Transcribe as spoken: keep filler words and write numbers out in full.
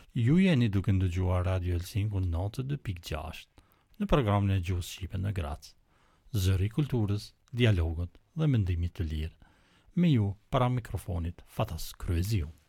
Ju jeni duke ndëgjuar Radio Helsinki nëntëdhjetë e dy pikë gjashtë në programin e gjuhës shqipe në Grac. Zëri i kulturës, dialogut dhe mendimit të lirë. Me ju para mikrofonit Fatas Kryeziu.